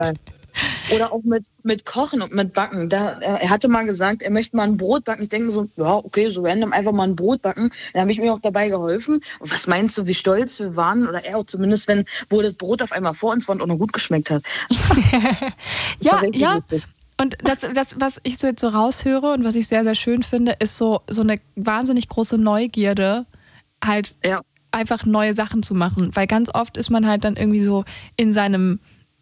Oder auch mit Kochen und mit Backen. Er hatte mal gesagt, er möchte mal ein Brot backen. Ich denke mir so, ja, okay, so random einfach mal ein Brot backen. Dann habe ich mir auch dabei geholfen. Und was meinst du, wie stolz wir waren? Oder er auch zumindest, wo das Brot auf einmal vor uns war und auch noch gut geschmeckt hat. Ja. Und das, was ich so jetzt so raushöre und was ich sehr, sehr schön finde, ist so eine wahnsinnig große Neugierde, halt einfach neue Sachen zu machen. Weil ganz oft ist man halt dann irgendwie so in seinem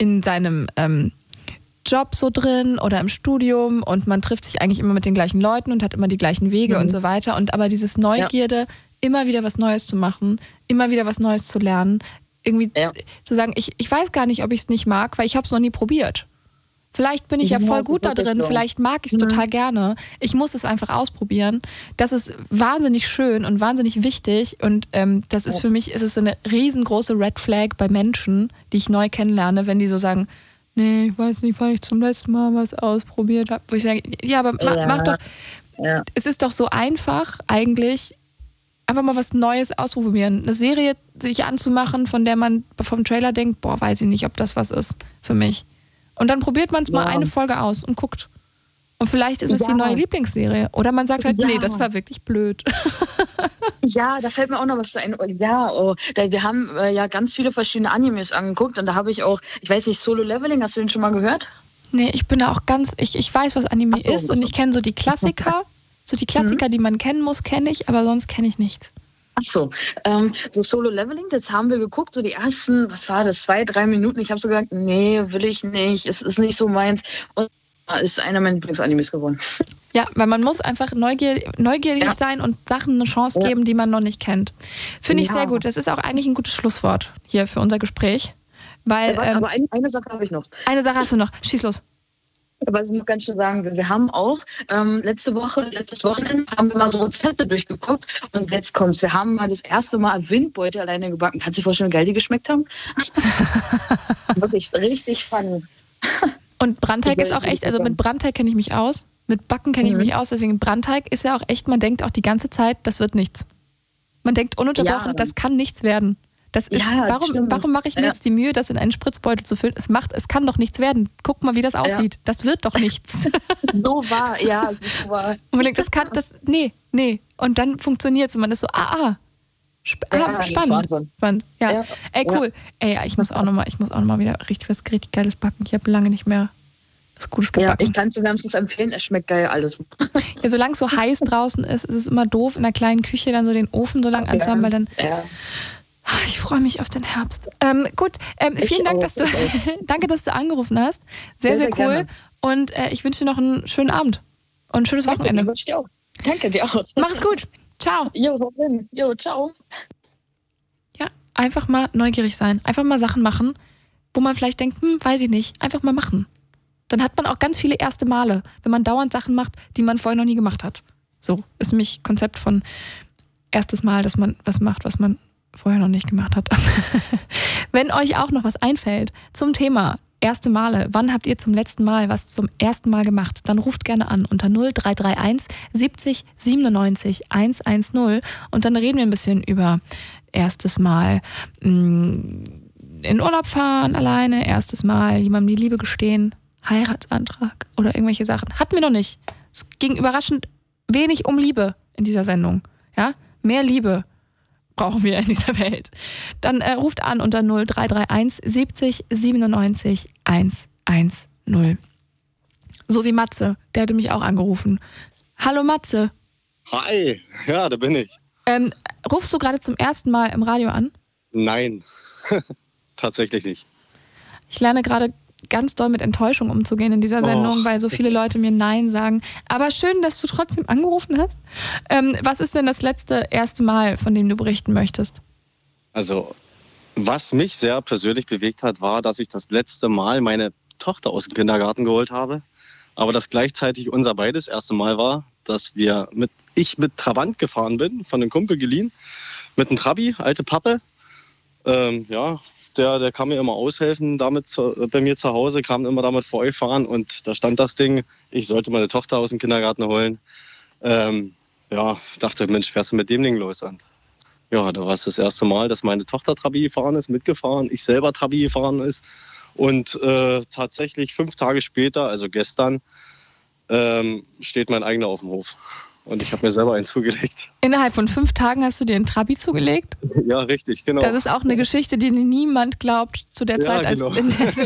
Job so drin oder im Studium und man trifft sich eigentlich immer mit den gleichen Leuten und hat immer die gleichen Wege und so weiter. Und aber dieses Neugierde, immer wieder was Neues zu machen, immer wieder was Neues zu lernen, irgendwie zu sagen, ich weiß gar nicht, ob ich es nicht mag, weil ich habe es noch nie probiert. Vielleicht bin ich ja voll gut da drin, vielleicht mag ich es total gerne. Ich muss es einfach ausprobieren. Das ist wahnsinnig schön und wahnsinnig wichtig und das ist für mich, ist es eine riesengroße Red Flag bei Menschen, die ich neu kennenlerne, wenn die so sagen, nee, ich weiß nicht, weil ich zum letzten Mal was ausprobiert habe. Wo ich sage, ja, aber mach doch, es ist doch so einfach eigentlich, einfach mal was Neues ausprobieren. Eine Serie sich anzumachen, von der man vom Trailer denkt, boah, weiß ich nicht, ob das was ist für mich. Und dann probiert man es mal eine Folge aus und guckt. Und vielleicht ist es die neue Lieblingsserie. Oder man sagt halt, nee, das war wirklich blöd. Ja, da fällt mir auch noch was zu ein. Wir haben ja ganz viele verschiedene Animes angeguckt und da habe ich auch, ich weiß nicht, Solo Leveling, hast du den schon mal gehört? Nee, ich bin da auch ich weiß, was Anime ist und ich kenne so die Klassiker. So die Klassiker, die man kennen muss, kenne ich, aber sonst kenne ich nichts. So Solo Leveling, das haben wir geguckt, so die ersten, was war das, 2-3 Minuten. Ich habe so gesagt, nee, will ich nicht, es ist nicht so meins. Und ist einer meiner Lieblingsanimes geworden. Ja, weil man muss einfach neugierig sein und Sachen eine Chance geben, die man noch nicht kennt. Finde ich sehr gut. Das ist auch eigentlich ein gutes Schlusswort hier für unser Gespräch. Weil, aber eine Sache habe ich noch. Eine Sache hast du noch. Schieß los. Aber ich muss ganz schön sagen, wir haben auch letztes Wochenende haben wir mal so Rezepte durchgeguckt und jetzt kommt's. Wir haben mal das erste Mal Windbeute alleine gebacken. Kannst du dir vorstellen, wie geil die geschmeckt haben? Wirklich richtig funny. Und Brandteig ist auch echt, also mit Brandteig kenne ich mich aus, mit Backen kenne ich mich aus, deswegen Brandteig ist ja auch echt, man denkt auch die ganze Zeit, das wird nichts. Man denkt ununterbrochen, das kann nichts werden. Das ist, warum mache ich mir jetzt die Mühe, das in einen Spritzbeutel zu füllen? Es kann doch nichts werden. Guck mal, wie das aussieht. Das wird doch nichts. So war. Und man denkt, nee. Und dann funktioniert es und man ist so, spannend. Ja. Ey, cool. Ey, ich muss auch noch mal wieder was richtig Geiles backen. Ich habe lange nicht mehr was Gutes gebacken. Ja, ich kann es dir wärmstens empfehlen. Es schmeckt geil alles. Ja, solange es so heiß draußen ist, ist es immer doof, in der kleinen Küche dann so den Ofen so lang anzuhaben, weil dann... Ich freue mich auf den Herbst. Gut, vielen Dank, danke, dass du angerufen hast. Sehr, sehr cool. Gerne. Und ich wünsche dir noch einen schönen Abend und ein schönes Wochenende. Danke dir auch. Mach's gut. Ciao. Jo, ciao. Ja, einfach mal neugierig sein. Einfach mal Sachen machen, wo man vielleicht denkt, weiß ich nicht. Einfach mal machen. Dann hat man auch ganz viele erste Male, wenn man dauernd Sachen macht, die man vorher noch nie gemacht hat. So ist nämlich Konzept von erstes Mal, dass man was macht, was man vorher noch nicht gemacht hat. Wenn euch auch noch was einfällt zum Thema erste Male, wann habt ihr zum letzten Mal was zum ersten Mal gemacht, dann ruft gerne an unter 0331 70 97 110 und dann reden wir ein bisschen über erstes Mal in Urlaub fahren alleine, erstes Mal jemandem die Liebe gestehen, Heiratsantrag oder irgendwelche Sachen. Hatten wir noch nicht. Es ging überraschend wenig um Liebe in dieser Sendung. Ja? Mehr Liebe brauchen wir in dieser Welt. Dann ruft an unter 0331 70 97 110. So wie Matze, der hatte mich auch angerufen. Hallo Matze. Hi, ja, da bin ich. Rufst du gerade zum ersten Mal im Radio an? Nein, tatsächlich nicht. Ich lerne gerade ganz doll mit Enttäuschung umzugehen in dieser Sendung, weil so viele Leute mir Nein sagen. Aber schön, dass du trotzdem angerufen hast. Was ist denn das erste Mal, von dem du berichten möchtest? Also, was mich sehr persönlich bewegt hat, war, dass ich das letzte Mal meine Tochter aus dem Kindergarten geholt habe. Aber das gleichzeitig unser beides erste Mal war, dass ich mit Trabant gefahren bin, von einem Kumpel geliehen, mit einem Trabi, alte Pappe. Der kann mir immer aushelfen damit bei mir zu Hause, kam immer damit vorgefahren und da stand das Ding, ich sollte meine Tochter aus dem Kindergarten holen. Dachte, Mensch, fährst du mit dem Ding los? Und ja, da war es das erste Mal, dass meine Tochter Trabi gefahren ist, mitgefahren, ich selber Trabi gefahren ist Und tatsächlich 5 Tage später, also gestern, steht mein eigener auf dem Hof. Und ich habe mir selber einen zugelegt. Innerhalb von 5 Tagen hast du dir einen Trabi zugelegt? Ja, richtig, genau. Das ist auch eine Geschichte, die niemand glaubt zu der Zeit. Ja, genau.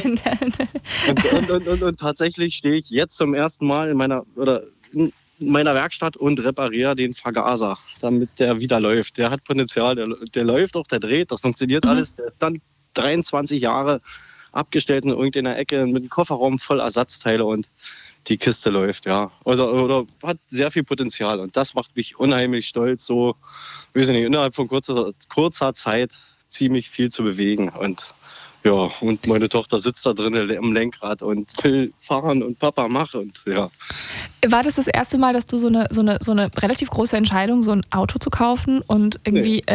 Und tatsächlich stehe ich jetzt zum ersten Mal in meiner Werkstatt und repariere den Vergaser, damit der wieder läuft. Der hat Potenzial, der läuft auch, der dreht, das funktioniert alles. Der ist dann 23 Jahre abgestellt in irgendeiner Ecke mit einem Kofferraum voll Ersatzteile und die Kiste läuft, ja. Oder hat sehr viel Potenzial und das macht mich unheimlich stolz, so, weiß ich nicht, innerhalb von kurzer Zeit ziemlich viel zu bewegen und ja, und meine Tochter sitzt da drin am Lenkrad und will fahren und Papa macht und ja. War das erste Mal, dass du so eine relativ große Entscheidung, so ein Auto zu kaufen und irgendwie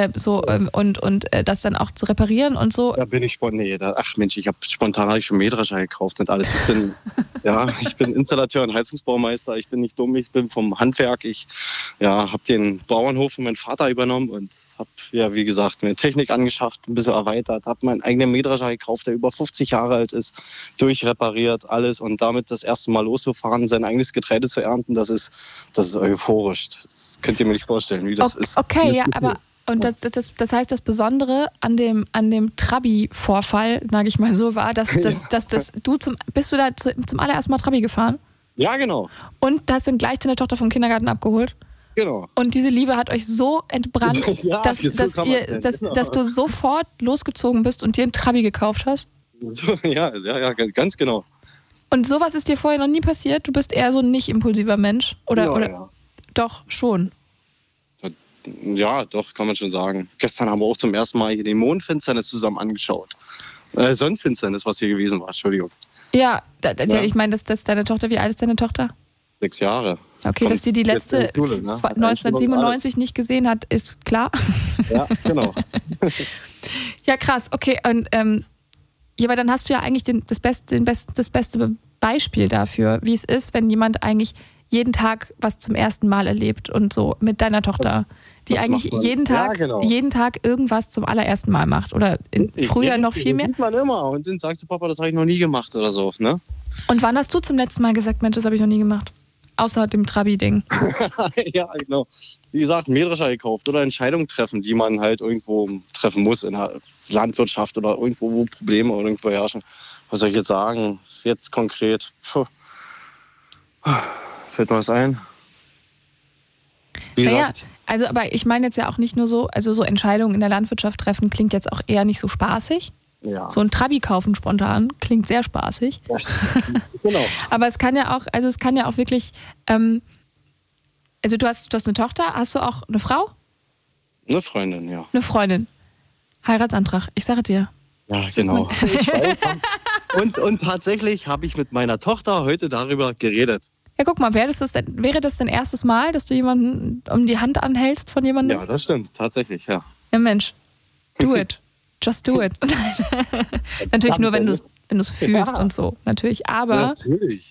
das dann auch zu reparieren und so? Da bin ich spontan. Spontan habe ich schon Mähdrescher gekauft und alles. Ich bin Installateur und Heizungsbaumeister. Ich bin nicht dumm, ich bin vom Handwerk. Ich habe den Bauernhof von meinem Vater übernommen und habe, wie gesagt, mir Technik angeschafft, ein bisschen erweitert, habe meinen eigenen Mähdrescher gekauft, der über 50 Jahre alt ist, durchrepariert, alles und damit das erste Mal loszufahren, sein eigenes Getreide zu ernten, das ist euphorisch. Das könnt ihr mir nicht vorstellen, wie das ist. Okay, ja, aber und das heißt, das Besondere an dem Trabi-Vorfall, sage ich mal so, war, dass bist du da zum allerersten Mal Trabi gefahren? Ja, genau. Und hast dann gleich deine Tochter vom Kindergarten abgeholt? Genau. Und diese Liebe hat euch so entbrannt, dass du sofort losgezogen bist und dir einen Trabi gekauft hast? Ja, ganz genau. Und sowas ist dir vorher noch nie passiert? Du bist eher so ein nicht impulsiver Mensch? Oder? Doch, schon. Ja, doch, kann man schon sagen. Gestern haben wir auch zum ersten mal hier die Mondfinsternis zusammen angeschaut. Sonnenfinsternis, was hier gewesen war, Entschuldigung. Ja, ich meine, dass deine Tochter, wie alt ist deine Tochter? 6 Jahre. Okay, dass sie die letzte 1997 nicht gesehen hat, ist klar. Ja, genau. Ja, krass. Okay, und aber dann hast du ja eigentlich das beste Beispiel dafür, wie es ist, wenn jemand eigentlich jeden Tag was zum ersten Mal erlebt und so mit deiner Tochter, die eigentlich jeden Tag irgendwas zum allerersten Mal macht oder früher noch viel mehr. Das sieht man immer und dann sagt sie, Papa, das habe ich noch nie gemacht oder so, ne? Und wann hast du zum letzten Mal gesagt, Mensch, das habe ich noch nie gemacht? Außer dem Trabi-Ding. Ja, genau. Wie gesagt, Mähdrescher gekauft oder Entscheidungen treffen, die man halt irgendwo treffen muss in der Landwirtschaft oder irgendwo, wo Probleme oder irgendwo herrschen. Was soll ich jetzt sagen? Jetzt konkret. Fällt mir was ein? Wie gesagt. Also, aber ich meine jetzt ja auch nicht nur so, also so Entscheidungen in der Landwirtschaft treffen klingt jetzt auch eher nicht so spaßig. Ja. So ein Trabi kaufen spontan klingt sehr spaßig. Ja, genau. Aber es kann ja auch wirklich, also du hast eine Tochter, hast du auch eine Frau? Eine Freundin, ja. Eine Freundin. Heiratsantrag, ich sage dir. Ja, genau. Und tatsächlich habe ich mit meiner Tochter heute darüber geredet. Ja, guck mal, wäre das dein erstes Mal, dass du jemanden um die Hand anhältst von jemandem? Ja, das stimmt, tatsächlich, ja. Ja, Mensch, do it. Just do it. Natürlich nur, wenn du es fühlst und so. Natürlich. Aber natürlich.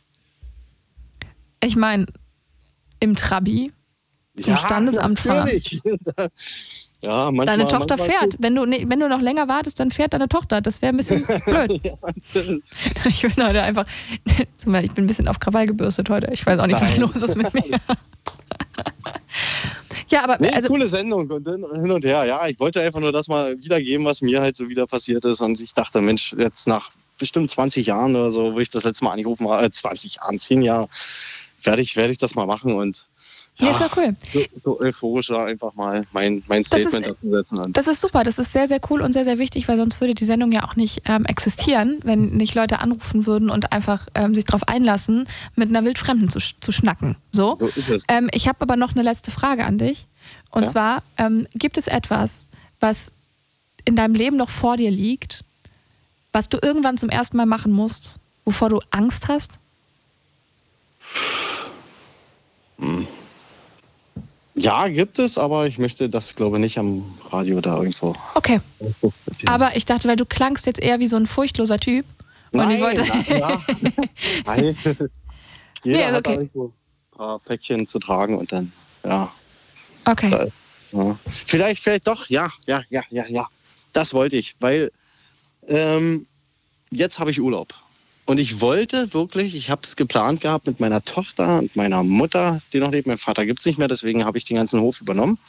Ich meine, im Trabi zum Standesamt fahren. Ja, manchmal, deine Tochter fährt. Wenn du noch länger wartest, dann fährt deine Tochter. Das wäre ein bisschen blöd. Ich bin heute einfach, ich bin ein bisschen auf Krawall gebürstet heute. Ich weiß auch nicht, was los ist mit mir. Ja, aber coole Sendung und hin und her. Ja, ich wollte einfach nur das mal wiedergeben, was mir halt so wieder passiert ist. Und ich dachte, Mensch, jetzt nach bestimmt 20 Jahren oder so, wo ich das letzte Mal angerufen habe, 20 Jahren, 10 Jahre, werde ich das mal machen und ja, ist ja cool. So euphorisch da einfach mal mein Statement dazu setzen. Das ist super, das ist sehr, sehr cool und sehr, sehr wichtig, weil sonst würde die Sendung ja auch nicht existieren, wenn nicht Leute anrufen würden und einfach sich darauf einlassen, mit einer Wildfremden zu schnacken. So ist es. Ich habe aber noch eine letzte Frage an dich. Und zwar, gibt es etwas, was in deinem Leben noch vor dir liegt, was du irgendwann zum ersten Mal machen musst, wovor du Angst hast? Ja, gibt es, aber ich möchte das, glaube ich, nicht am Radio da irgendwo. Okay. Aber ich dachte, weil du klangst jetzt eher wie so ein furchtloser Typ. Nein, nein. Jeder hat irgendwo ein paar Päckchen zu tragen und dann, ja. Okay. Vielleicht doch, ja. Das wollte ich, weil jetzt habe ich Urlaub. Und ich wollte wirklich, ich habe es geplant gehabt mit meiner Tochter und meiner Mutter, die noch lebt. Mein Vater gibt es nicht mehr, deswegen habe ich den ganzen Hof übernommen.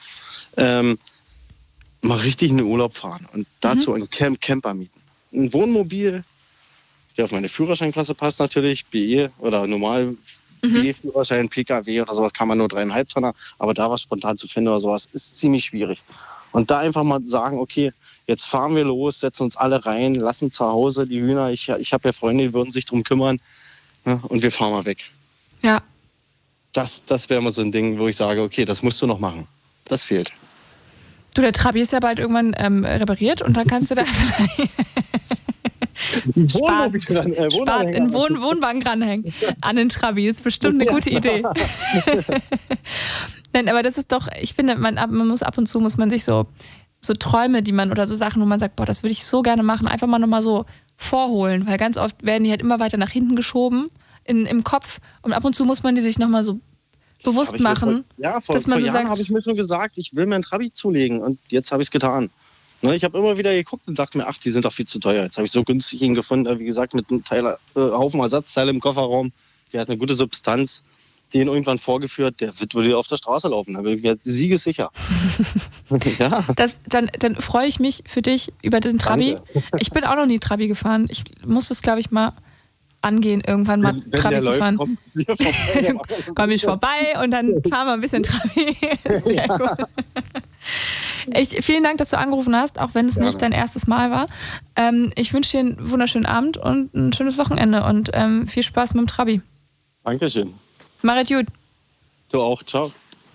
Mal richtig in den Urlaub fahren und dazu einen Camper mieten. Ein Wohnmobil, der auf meine Führerscheinklasse passt natürlich, BE oder normal B-Führerschein, PKW oder sowas kann man nur 3,5 Tonner, aber da was spontan zu finden oder sowas ist ziemlich schwierig. Und da einfach mal sagen, okay, jetzt fahren wir los, setzen uns alle rein, lassen zu Hause die Hühner, ich habe ja Freunde, die würden sich drum kümmern, ne, und wir fahren mal weg. Ja. Das wäre mal so ein Ding, wo ich sage, okay, das musst du noch machen. Das fehlt. Du, der Trabi ist ja bald irgendwann repariert und dann kannst du da vielleicht Spaß in Wohnwagen ranhängen an den Trabi. Das ist bestimmt eine gute Idee. Nein, aber das ist doch, ich finde, man muss ab und zu, muss man sich so Träume, die man oder so Sachen, wo man sagt, boah, das würde ich so gerne machen, einfach mal nochmal so vorholen, weil ganz oft werden die halt immer weiter nach hinten geschoben im Kopf und ab und zu muss man die sich nochmal so bewusst machen. Vor Jahren habe ich mir schon gesagt, ich will mir einen Trabi zulegen und jetzt habe ich es getan. Ne, ich habe immer wieder geguckt und dachte mir, ach, die sind doch viel zu teuer. Jetzt habe ich so günstig ihn gefunden, wie gesagt, mit einem Haufen Ersatzteile im Kofferraum. Der hat eine gute Substanz. Den irgendwann vorgeführt, der wird wohl auf der Straße laufen. Da bin ich mir siegessicher. Ja. Dann freue ich mich für dich über den Trabi. Danke. Ich bin auch noch nie Trabi gefahren. Ich muss das, glaube ich, mal angehen, irgendwann mal wenn Trabi zu fahren. Komme ich vorbei und dann fahren wir ein bisschen Trabi. Sehr gut. Vielen Dank, dass du angerufen hast, auch wenn es nicht dein erstes Mal war. Ich wünsche dir einen wunderschönen Abend und ein schönes Wochenende und viel Spaß mit dem Trabi. Dankeschön. Mach es gut. Du auch, ciao.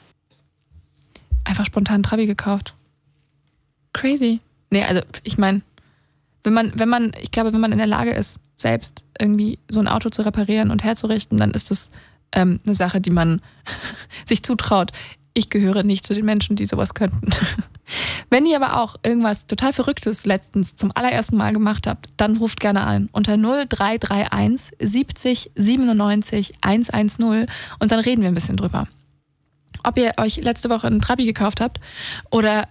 Einfach spontan einen Trabi gekauft. Crazy. Nee, also ich meine, wenn man in der Lage ist, selbst irgendwie so ein Auto zu reparieren und herzurichten, dann ist das eine Sache, die man sich zutraut. Ich gehöre nicht zu den Menschen, die sowas könnten. Wenn ihr aber auch irgendwas total Verrücktes letztens zum allerersten Mal gemacht habt, dann ruft gerne an unter 0331 70 97 110 und dann reden wir ein bisschen drüber. Ob ihr euch letzte Woche einen Trabi gekauft habt oder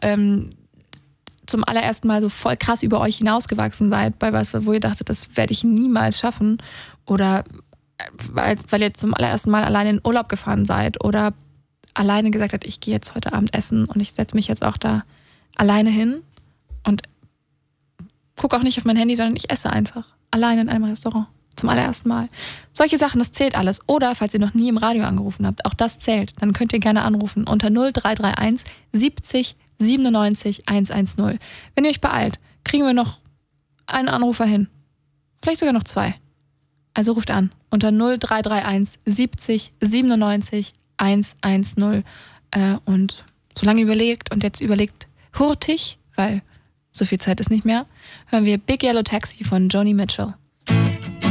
zum allerersten Mal so voll krass über euch hinausgewachsen seid, bei was, wo ihr dachtet, das werde ich niemals schaffen, oder weil ihr zum allerersten Mal alleine in Urlaub gefahren seid oder alleine gesagt habt, ich gehe jetzt heute Abend essen und ich setze mich jetzt auch da alleine hin und gucke auch nicht auf mein Handy, sondern ich esse einfach alleine in einem Restaurant zum allerersten Mal. Solche Sachen, das zählt alles. Oder falls ihr noch nie im Radio angerufen habt, auch das zählt, dann könnt ihr gerne anrufen unter 0331 70 97 110. Wenn ihr euch beeilt, kriegen wir noch einen Anrufer hin. Vielleicht sogar noch 2. Also ruft an unter 0331 70 97 110. Und solange überlegt und jetzt überlegt hurtig, weil so viel Zeit ist nicht mehr, hören wir Big Yellow Taxi von Joni Mitchell.